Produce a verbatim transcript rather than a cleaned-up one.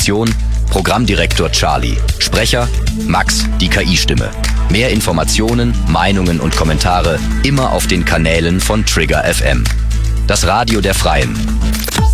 Redaktion Programmdirektor Charlie. Sprecher Max, die K I-Stimme. Mehr Informationen, Meinungen und Kommentare immer auf den Kanälen von Trigger F M. Das Radio der Freien.